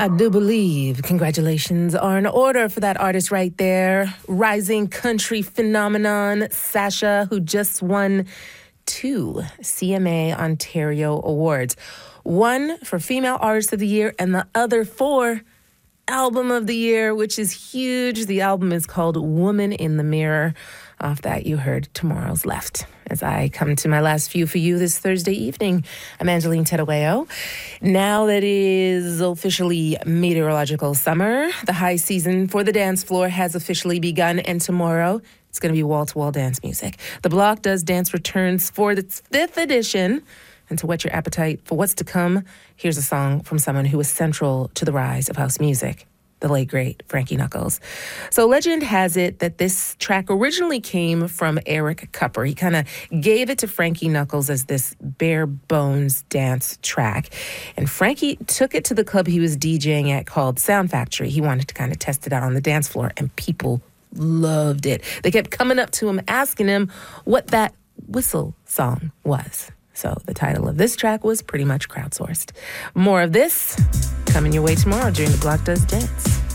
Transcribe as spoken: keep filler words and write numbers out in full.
I do believe congratulations are in order for that artist right there. Rising country phenomenon, Sasha, who just won two C M A Ontario awards. One for Female Artist of the Year and the other for Album of the Year, which is huge. The album is called Woman in the Mirror. Off that, you heard Tomorrow's Left. As I come to my last few for you this Thursday evening, I'm Angeline Tedaweo. Now that it is officially meteorological summer, the high season for the dance floor has officially begun, and tomorrow it's going to be wall-to-wall dance music. The Block Does Dance returns for its fifth edition. And to whet your appetite for what's to come, here's a song from someone who was central to the rise of house music, the late, great Frankie Knuckles. So legend has it that this track originally came from Eric Kupper. He kind of gave it to Frankie Knuckles as this bare bones dance track. And Frankie took it to the club he was DJing at called Sound Factory. He wanted to kind of test it out on the dance floor, and people loved it. They kept coming up to him, asking him what that whistle song was. So the title of this track was pretty much crowdsourced. More of this coming your way tomorrow during The Block Does Dance.